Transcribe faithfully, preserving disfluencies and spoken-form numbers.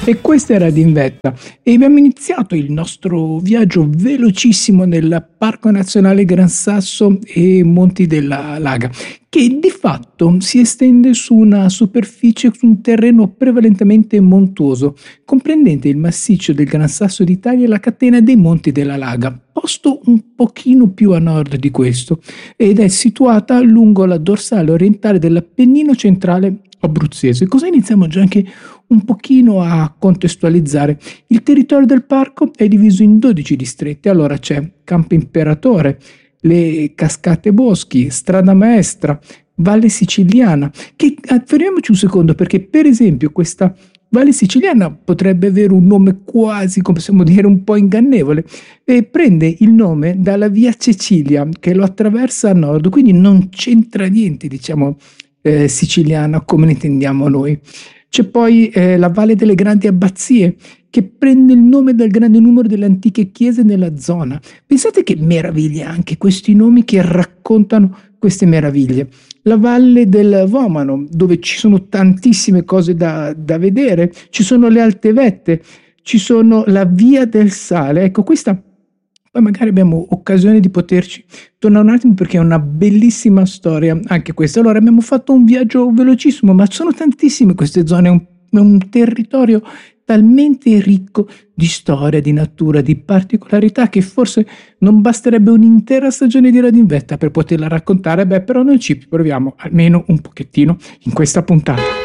E questa era Adinvetta e abbiamo iniziato il nostro viaggio velocissimo nel Parco Nazionale Gran Sasso e Monti della Laga, che di fatto si estende su una superficie, su un terreno prevalentemente montuoso, comprendente il massiccio del Gran Sasso d'Italia e la catena dei Monti della Laga, posto un pochino più a nord di questo, ed è situata lungo la dorsale orientale dell'Appennino centrale abruzzese. Così iniziamo già anche un pochino a contestualizzare. Il territorio del parco è diviso in dodici distretti. Allora c'è Campo Imperatore, le Cascate Boschi, Strada Maestra, Valle Siciliana, che fermiamoci un secondo, perché per esempio questa Valle Siciliana potrebbe avere un nome quasi, come possiamo dire, un po' ingannevole, e prende il nome dalla via Cecilia che lo attraversa a nord, quindi non c'entra niente, diciamo, eh, siciliana come ne intendiamo noi. C'è poi eh, la Valle delle Grandi Abbazie, che prende il nome dal grande numero delle antiche chiese nella zona. Pensate che meraviglia anche questi nomi che raccontano queste meraviglie. La Valle del Vomano, dove ci sono tantissime cose da, da vedere, ci sono le Alte Vette, ci sono la Via del Sale. Ecco, questa poi magari abbiamo occasione di poterci tornare un attimo, perché è una bellissima storia anche questa. Allora, abbiamo fatto un viaggio velocissimo, ma sono tantissime queste zone, è un, è un territorio talmente ricco di storia, di natura, di particolarità, che forse non basterebbe un'intera stagione di Radinvetta per poterla raccontare. Beh, però noi ci proviamo almeno un pochettino in questa puntata.